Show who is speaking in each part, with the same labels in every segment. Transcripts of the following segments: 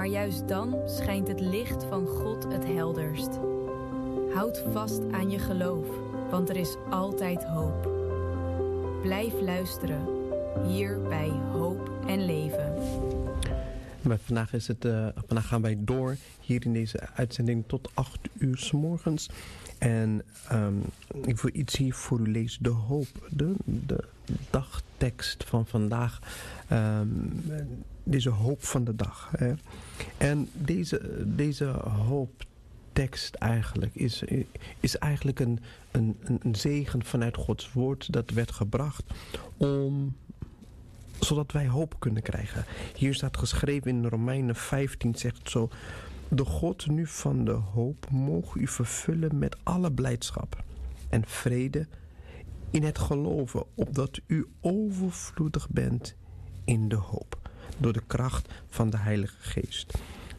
Speaker 1: Maar juist dan schijnt het licht van God het helderst. Houd vast aan je geloof, want er is altijd hoop. Blijf luisteren, hier bij Hoop en Leven.
Speaker 2: Maar vandaag gaan wij door hier in deze uitzending tot 8 uur 's morgens. En ik wil iets hier voor u lezen. De hoop, de dagtekst van vandaag. Deze hoop van de dag. Hè. En deze hooptekst eigenlijk is eigenlijk een zegen vanuit Gods woord dat werd gebracht zodat wij hoop kunnen krijgen. Hier staat geschreven in Romeinen 15, zegt het zo: de God nu van de hoop mogen u vervullen met alle blijdschap en vrede in het geloven, opdat u overvloedig bent in de hoop, door de kracht van de Heilige Geest.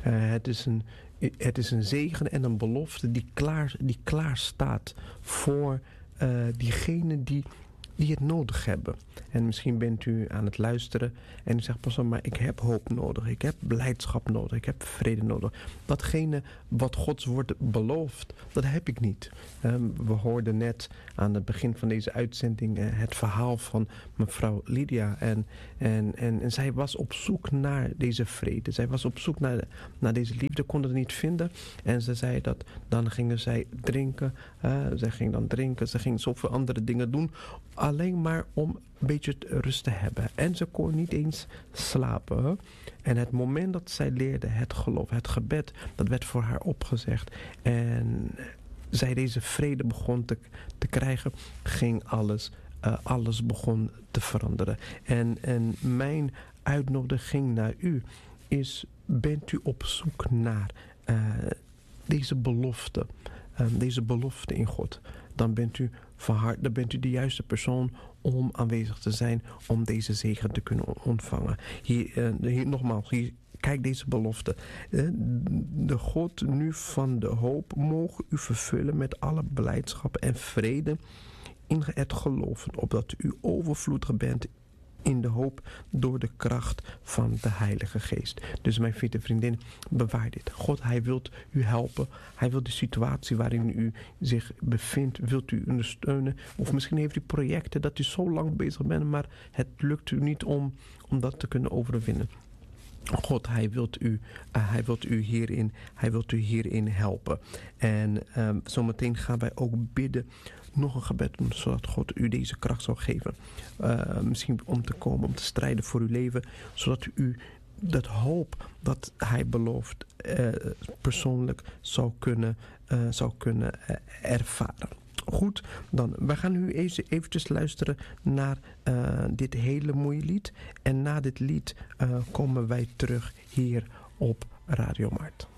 Speaker 2: Het is een zegen en een belofte die klaar staat voor diegenen die het nodig hebben. En misschien bent u aan het luisteren en u zegt: pastor, maar ik heb hoop nodig, ik heb blijdschap nodig, ik heb vrede nodig. Datgene wat Gods woord belooft, dat heb ik niet. We hoorden net aan het begin van deze uitzending het verhaal van mevrouw Lydia. En zij was op zoek naar deze vrede. Zij was op zoek naar deze liefde, kon het niet vinden. En ze zei dat dan gingen zij drinken. Zij ging dan drinken, ze ging zoveel andere dingen doen, alleen maar om een beetje rust te hebben. En ze kon niet eens slapen. En het moment dat zij leerde het geloof, het gebed, dat werd voor haar opgezegd. En zij deze vrede begon te krijgen, ging alles begon te veranderen. En mijn uitnodiging naar u is: bent u op zoek naar deze belofte in God? Dan bent u de juiste persoon om aanwezig te zijn, om deze zegen te kunnen ontvangen. Hier nogmaals, kijk deze belofte. De God nu van de hoop mogen u vervullen met alle blijdschap en vrede in het geloven, opdat u overvloedig bent in de hoop door de kracht van de Heilige Geest. Dus mijn vriendin, bewaar dit. God, hij wilt u helpen. Hij wil de situatie waarin u zich bevindt, wilt u ondersteunen. Of misschien heeft u projecten dat u zo lang bezig bent, maar het lukt u niet om dat te kunnen overwinnen. God, hij wilt u hierin helpen. En zometeen gaan wij ook bidden, nog een gebed doen, zodat God u deze kracht zal geven. Misschien om te strijden voor uw leven, zodat u dat hoop dat hij belooft persoonlijk zou kunnen ervaren. Goed, dan we gaan nu eventjes luisteren naar dit hele mooie lied. En na dit lied komen wij terug hier op Radio Mart.